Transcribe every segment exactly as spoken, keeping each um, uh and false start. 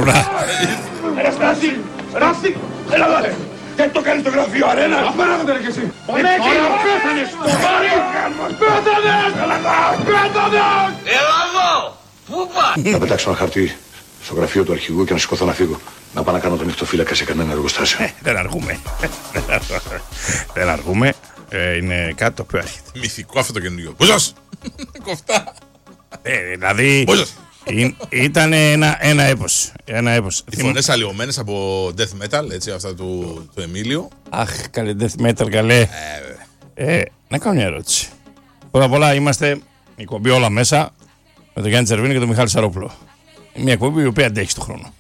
φουρνά. Ρε Στάση, Στάση, έλα δάλε. Γιατί το κάνεις το γραφείο Αρένα. Απέρατε ρε κι εσύ. Πανέκη, πέθανες. Το βάρη. Πέθανες. Πέθανες. Έλα εδώ. Πού πας. Να πετάξω ένα χαρτί στο γραφείο του αρχηγού και να σηκωθώ να φύγω. Να πάω να κάνω τον νυχτοφύλακα σε κανένα εργοστάσιο. Δεν αργούμε. Δεν αργούμε. Είναι κάτι το οποίο έρχεται. Μυθικό αυτό το καινούργιο. Μπούζος. Κοφτά. Δηλαδή... Ήταν ένα, ένα έπος. Ένα έπος. Οι φωνές αλλοιωμένες από death metal, έτσι, αυτά του, του Εμίλιο. Αχ, καλέ death metal, καλέ. Ε, ε, να κάνω μια ερώτηση. Πρώτα απ' όλα είμαστε η κομπή όλα μέσα με τον Γιάννη Τσερβίνη και τον Μιχάλη Σαρόπουλο. Μια κομπή η οποία αντέχει τον χρόνο.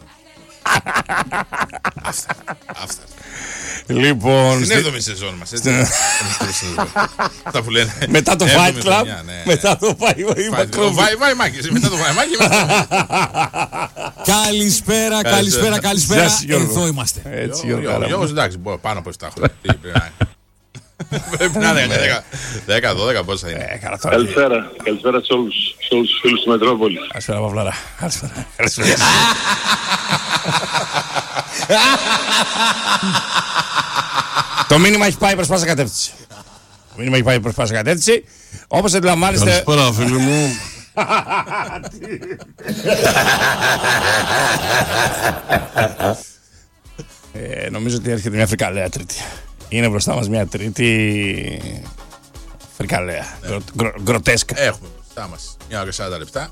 Αυτά. Αυτά. Λοιπόν. Στην έβδομη σεζόν μας, έτσι. Αυτά που λένε. Μετά το Fight Club. Μετά το Βαϊμάκι. Μετά το Βαϊμάκι. Καλησπέρα, καλησπέρα, καλησπέρα. Εδώ είμαστε. Έτσι, Γιώργος, εντάξει, πάνω από εφτά χρόνια. Πρέπει να είναι δέκα δώδεκα πόσα είναι. Καλησπέρα, καλησπέρα σε όλους τους φίλους της Μετρόπολης. Καλησπέρα Παυλάρα. Καλησπέρα. Το μήνυμα έχει πάει προς πάσα κατεύθυνση. Το μήνυμα έχει πάει προς πάσα κατεύθυνση. Όπως αντιλαμβάνεστε... Καλησπέρα φίλοι μου. ε, νομίζω ότι έρχεται μια φρικαλέα τρίτη. Είναι μπροστά μας μια τρίτη φρικαλέα. Ναι. Γκρο, γκρο, γκροτέσκα. Έχουμε μπροστά μας μια ώρα και σαράντα λεπτά.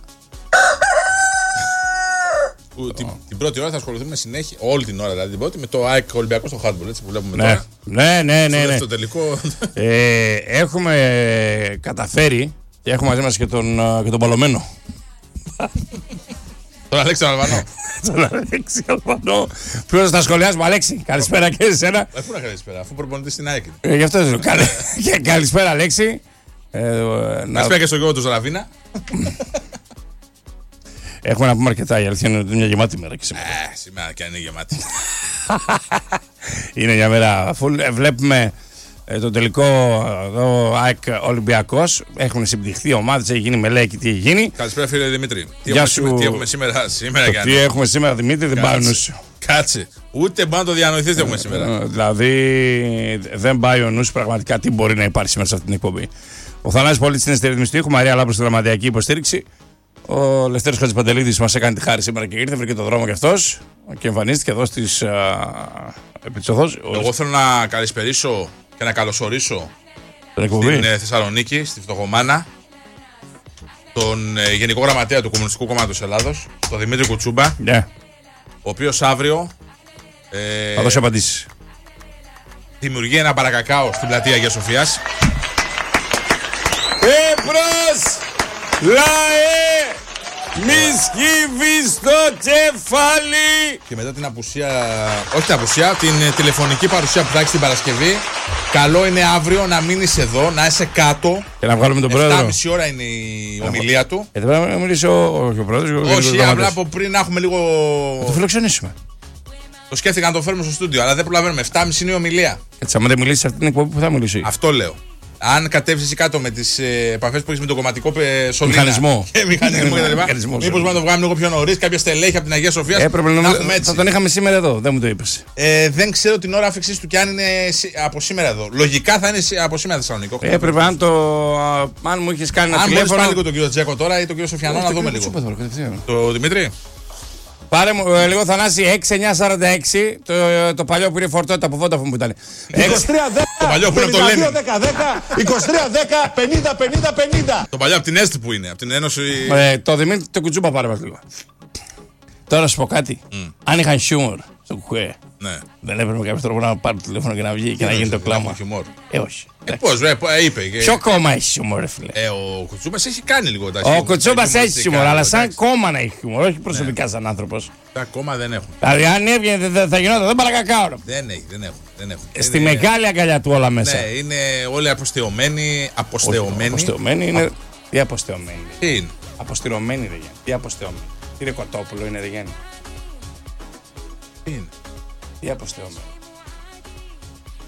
Που την, την πρώτη ώρα θα ασχοληθούμε συνέχεια, όλη την ώρα δηλαδή την πρώτη, με το ΑΕΚ Ολυμπιακό στο handball, έτσι που βλέπουμε ναι. τώρα. Ναι, ναι, ναι. ναι. Στο τελικό. ε, έχουμε καταφέρει και έχουμε μαζί μας και τον, και τον Παλωμένο. Τον Αλέξη Αλβανό. Τον Αλέξη Αλβανό. Ποιος θα σχολιάσουμε, Αλέξη, καλησπέρα και εσένα. Ε, πού να καλησπέρα, αφού προπονητής στην ΑΕΚ. Ε, γι' αυτό δεν καλησπέρα, Αλέξη. Καλησπέρα και στον Γιώργο του Ζωραβίνα. Έχουμε να πούμε αρκετά, η αλήθεια είναι ότι είναι μια γεμάτη μέρα και σήμερα. Ε, σήμερα και αν είναι γεμάτη. Είναι μια μέρα φουλ. Ε, βλέπουμε ε, το τελικό εδώ ΑΕΚ Ολυμπιακός. Έχουν συμπτυχθεί ομάδες, έχει γίνει μελέκη, τι έχει γίνει. Καλησπέρα φίλε Δημήτρη. Τι, έχουμε, σου... τι έχουμε σήμερα, σήμερα το τι έχουμε σήμερα Δημήτρη δεν πάει ο νους. Κάτσε. Ούτε μπορεί να το διανοηθείς τι έχουμε σήμερα. Ε, δηλαδή δεν πάει ο νους πραγματικά τι μπορεί να υπάρχει σήμερα σε αυτή την εκπομπή. Ο Θανάσης Πολίτης είναι στη ρυθμιστή ήχου, Μαρία Λάμπρος στη δραματιακή υποστήριξη. Ο Λευτέρος Χατζηπαντελίδης μας έκανε τη χάρη σήμερα και ήρθε, βρήκε το δρόμο κι αυτός και εμφανίστηκε εδώ στις επί της οδός. Εγώ θέλω να καλησπερίσω και να καλωσορίσω στην ε, Θεσσαλονίκη, στη Φτωχομάνα, τον ε, Γενικό Γραμματέα του Κομμουνιστικού Κόμματος Ελλάδος, τον Δημήτρη Κουτσούμπα, ναι. Ο οποίος αύριο ε, θα δώσει απαντήσεις. Δημιουργεί ένα παρακακάο στην πλατεία Αγίας Σοφίας. Εμπρός! Λαέ! Μη σκύβει στο κεφάλι! Και μετά την απουσία, όχι την απουσία, την τηλεφωνική παρουσία που θα έχει την Παρασκευή, καλό είναι αύριο να μείνεις εδώ, να είσαι κάτω. Και να βγάλουμε τον πρόεδρο. επτά και μισή ώρα είναι η ομιλία του. Ε, δεν πρέπει να μιλήσει ο, ο, ο πρόεδρος. Όχι, απλά από πριν να έχουμε λίγο. Να το φιλοξενήσουμε. Το σκέφτηκα να το φέρουμε στο στούντιο, αλλά δεν προλαβαίνουμε. επτά και μισή είναι η ομιλία. Έτσι, άμα δεν μιλήσει σε αυτή την εκπομπή που θα μιλήσει. Αυτό λέω. Αν κατέβεις εσύ κάτω με τις ε, επαφές που έχεις με τον κομματικό ε, σωλήνα μηχανισμό και μηχανισμό κτλ. Μήπως να το βγάλουμε λίγο πιο νωρίς, κάποια στελέχη από την Αγία Σοφία. Έπρεπε να, να έχουμε έτσι. Θα τον είχαμε σήμερα εδώ, δεν μου το είπες. Ε, δεν ξέρω την ώρα άφηξής του και αν είναι από σήμερα εδώ. Λογικά θα είναι από σήμερα Θεσσαλονίκη. Έπρεπε αν, το, αν μου είχες κάνει ένα αν τηλέφωνο. Αν μπορείς λίγο τον κύριο Τζέκο τώρα ή τον κύριο Σοφιανό να δούμε λίγο. Το Δημήτρη. Πάρε μου ε, λίγο Θανάση έξι εννιά σαράντα έξι το, το παλιό που είναι φορτότητα από Vodafone που ήταν. είκοσι τρία δέκα, το παλιό που είναι από το Λένιν. είκοσι τρία δέκα, πενήντα πενήντα πενήντα. Το παλιό από την Έστη που είναι, από την Ένωση. Ε, το Δημήτρη το Κουτσούμπα πάρε μας λίγο. Τώρα σου πω κάτι. Mm. Αν είχαν χιούμορ στο κουκουέ, ναι. δεν έπρεπε κάποιο τρόπο να πάρει το τηλέφωνο και να βγει και να γίνει το κλάμα. Ε, όχι. Ε, πώς, ε, είπε. Και... Ποιο κόμμα έχει χιούμορ, ρε φίλε. Ε, ο Κουτσούμπας έχει κάνει λίγο τα χιούμορ. Ο Κουτσούμπας έχει χιούμορ, αλλά σαν κόμμα να έχει χιούμορ, όχι προσωπικά σαν άνθρωπος. Τα κόμμα δεν έχουν. Δηλαδή, αν έβγαινε δεν θα γινόταν, δεν παρακακάω. Δεν έχει, δεν έχουν. Δεν έχουν. Στη είναι... μεγάλη αγκαλιά του όλα μέσα. Ναι, είναι όλοι αποστεωμένοι. Αποστεωμένοι. Αποστεωμένοι είναι. Τι αποστεωμένοι. Τι είναι. Αποστηρωμένοι δεν γίνει. Τι αποστεωμένοι. Τι ρε Κοτόπουλο είναι, δεν γίνει. Τι είναι. Τι αποστεωμένοι.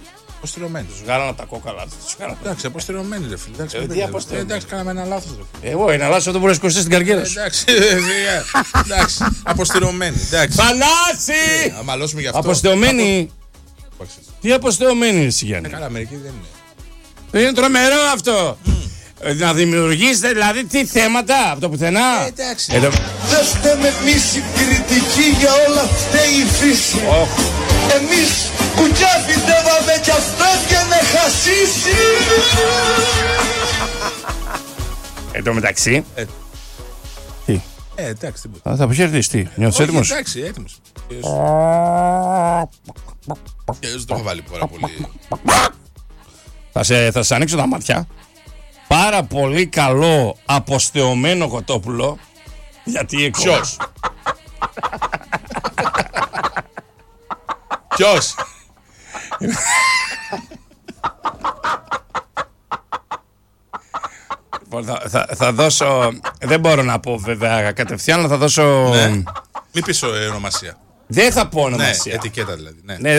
Αποστηρωμένη. Του βγάλανε από τα κόκαλα. Εντάξει, αποστηρωμένη ρε φίλε. Εντάξει, Ε, τι αποστηρωμένη? εντάξει, κάναμε ένα λάθος ρε φίλε. Εγώ ένα λάθος όταν μπορεί να σκοστεί στην καριέρα σου. Εντάξει, εντάξει, αποστηρωμένη. Εντάξει. Θανάση! Να μαλώσουμε γι' αυτό. Αποστεωμένη. Τι αποστεωμένη εσύ Γιάννη. Καλά, μερικοί δεν είναι. Είναι τρομερό αυτό. Να δημιουργήσετε δηλαδή τι θέματα από το πουθενά. Ε, εντάξει. Εδώ... Δέστε με μίση κριτική για όλα φταίει η φύση. Oh. Εμείς κουκιά φυτεύαμε κι αυτό και με χασίσει. Εν τω μεταξύ. Ε. Τι. Ε, εντάξει, τίποτα. Θα, θα αποχαιρετήσεις τι. Νιώθεις Όχι, έτοιμος. εντάξει, έτοιμος. Και δεν το έχω βάλει πάρα πολύ. Θα σε, θα σε ανοίξω τα μάτια. Πάρα πολύ καλό αποστεωμένο κοτόπουλο. Γιατί εξώ. Ποιος? Ποιος? Θα, θα, θα δώσω. Δεν μπορώ να πω βέβαια κατευθείαν, αλλά θα δώσω. Ναι. Μην πεις ονομασία. Δεν θα πω Ναι, ονομασία. ετικέτα δηλαδή. Ναι. Ναι,